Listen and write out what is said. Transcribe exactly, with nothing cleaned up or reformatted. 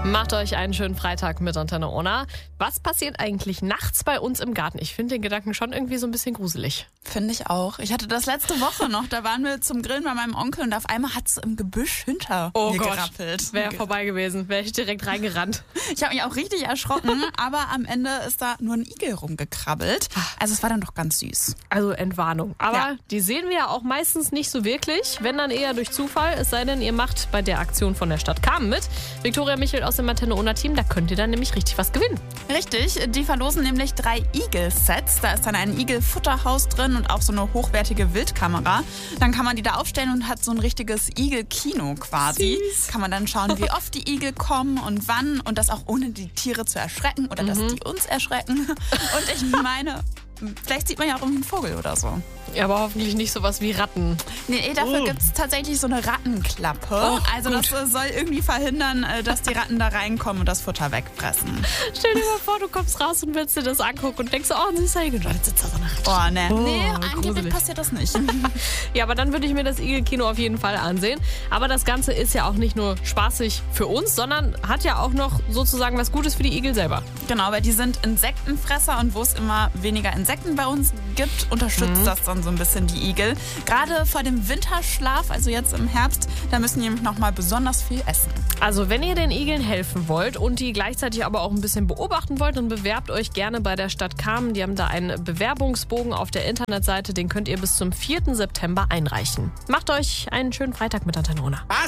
Macht euch einen schönen Freitag mit Antenne Ona. Was passiert eigentlich nachts bei uns im Garten? Ich finde den Gedanken schon irgendwie so ein bisschen gruselig. Finde ich auch. Ich hatte das letzte Woche noch. Da waren wir zum Grillen bei meinem Onkel und auf einmal hat es im Gebüsch hinter oh mir Gott, gerappelt. Wäre vorbei gewesen. Wäre ich direkt reingerannt. Ich habe mich auch richtig erschrocken, aber am Ende ist da nur ein Igel rumgekrabbelt. Also es war dann doch ganz süß. Also Entwarnung. Aber Ja. die sehen wir ja auch meistens nicht so wirklich, wenn dann eher durch Zufall. Es sei denn, ihr macht bei der Aktion von der Stadt Kamen mit. Viktoria Michel aus dem Antenne Ona Team, da könnt ihr dann nämlich richtig was gewinnen. Richtig, die verlosen nämlich drei Igel-Sets. Da ist dann ein Igel-Futterhaus drin und auch so eine hochwertige Wildkamera. Dann kann man die da aufstellen und hat so ein richtiges Igel-Kino quasi. Süß. Kann man dann schauen, wie oft die Igel kommen und wann und das auch ohne die Tiere zu erschrecken oder dass die uns erschrecken. Und ich meine, vielleicht sieht man ja auch irgendwie einen Vogel oder so. Ja, aber hoffentlich nicht sowas wie Ratten. Nee, dafür Oh. gibt es tatsächlich so eine Rattenklappe. Oh, also gut. das äh, soll irgendwie verhindern, äh, dass die Ratten da reinkommen und das Futter wegfressen. Stell dir mal vor, du kommst raus und willst dir das angucken und denkst, oh, ein süßer Igel. Und jetzt sitzt da so eine Ratte. Oh, ne. Oh, nee, angeblich gruselig. passiert das nicht. Ja, aber dann würde ich mir das Igelkino auf jeden Fall ansehen. Aber das Ganze ist ja auch nicht nur spaßig für uns, sondern hat ja auch noch sozusagen was Gutes für die Igel selber. Genau, weil die sind Insektenfresser und wo es immer weniger Insekten bei uns gibt, unterstützt das dann so ein bisschen die Igel. Gerade vor dem Winterschlaf, also jetzt im Herbst, da müssen die nämlich noch mal besonders viel essen. Also wenn ihr den Igeln helfen wollt und die gleichzeitig aber auch ein bisschen beobachten wollt, dann bewerbt euch gerne bei der Stadt Kamen. Die haben da einen Bewerbungsbogen auf der Internetseite, den könnt ihr bis zum vierten September einreichen. Macht euch einen schönen Freitag mit Antenne Ona. Was?